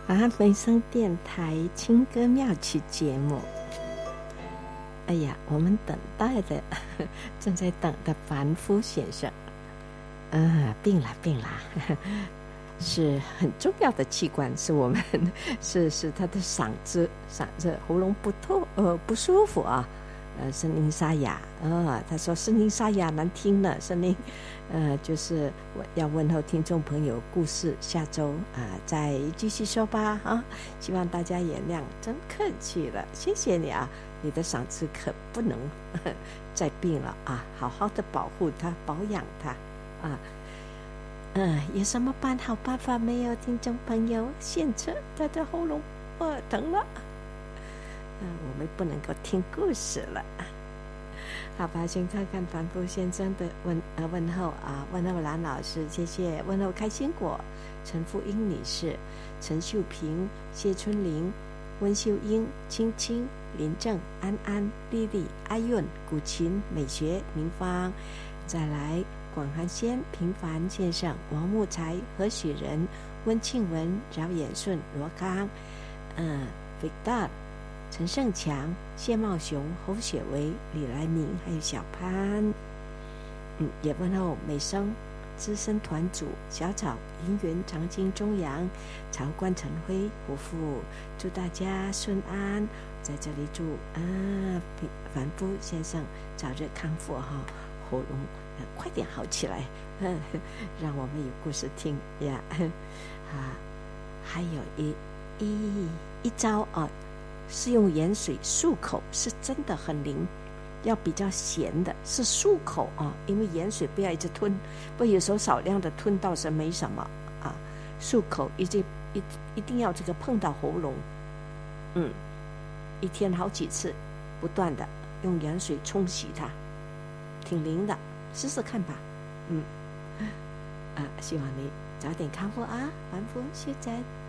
美声电台轻歌妙曲节目。哎呀，我们等待的正在等的凡夫先生，病了，是很重要的器官，是我们是他的嗓子喉咙不舒服啊，声音沙哑他说声音沙哑难听了，声音就是我要问候听众朋友，故事下周再继续说吧啊，希望大家原谅，真客气了，谢谢你啊，你的嗓子可不能再病了啊，好好的保护它，保养它啊。有什么好办法没有？听众朋友，现在他的喉咙疼了，我们不能够听故事了。好吧，先看看凡夫先生的问候啊，问候蓝老师，谢谢，问候开心果、陈富英女士、陈秀平、谢春玲、温秀英、青青、林正、安安、丽丽、阿韵、古琴、美学、明芳，再来广寒仙、平凡先生、王木才、何许人、温庆文、饶衍顺、罗康、Victor、陈胜强、谢茂雄、侯雪薇、李来宁，还有小潘。也问候美声资深团主小草、银云、长青、中阳、曹冠、陈辉、胡父，祝大家顺安。在这里祝凡夫先生早日康复哈，喉咙快点好起来，让我们有故事听呀。还有一招是用盐水漱口，是真的很灵，要比较咸的，是漱口因为盐水不要一直吞，不有时候少量的吞倒是没什么漱口一定要这个碰到喉咙，一天好几次，不断的用盐水冲洗它，挺灵的，试试看吧。希望你早点康复啊，凡夫谢真。